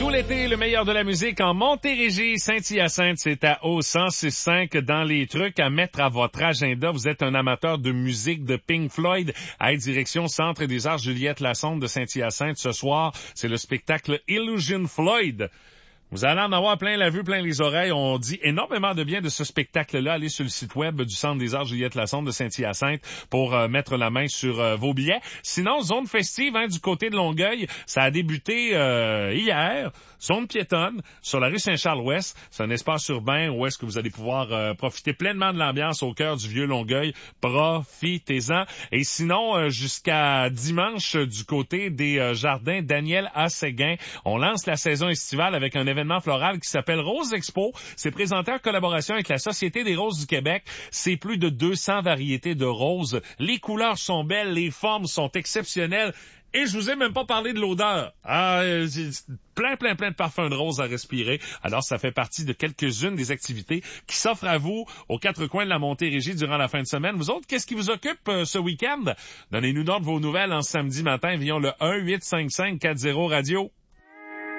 tout l'été, le meilleur de la musique en Montérégie, Saint-Hyacinthe, c'est à O106.5 dans les trucs à mettre à votre agenda. Vous êtes un amateur de musique de Pink Floyd, à direction Centre des Arts Juliette Lassonde de Saint-Hyacinthe. Ce soir, c'est le spectacle Illusion Floyd. Vous allez en avoir plein la vue, plein les oreilles. On dit énormément de bien de ce spectacle-là. Allez sur le site web du Centre des Arts Juliette Lassonde de Saint-Hyacinthe pour mettre la main sur vos billets. Sinon, zone festive du côté de Longueuil, ça a débuté hier. Zone piétonne sur la rue Saint-Charles-Ouest. C'est un espace urbain où est-ce que vous allez pouvoir profiter pleinement de l'ambiance au cœur du vieux Longueuil. Profitez-en. Et sinon, jusqu'à dimanche, du côté des jardins Daniel A. Séguin, on lance la saison estivale avec un événement floral qui s'appelle Rose Expo. C'est présenté en collaboration avec la Société des Roses du Québec. C'est plus de 200 variétés de roses. Les couleurs sont belles, les formes sont exceptionnelles. Et je vous ai même pas parlé de l'odeur. Plein de parfums de rose à respirer. Alors, ça fait partie de quelques-unes des activités qui s'offrent à vous aux quatre coins de la Montérégie durant la fin de semaine. Vous autres, qu'est-ce qui vous occupe ce week-end? Donnez-nous donc vos nouvelles en samedi matin via le 1-855-40-radio.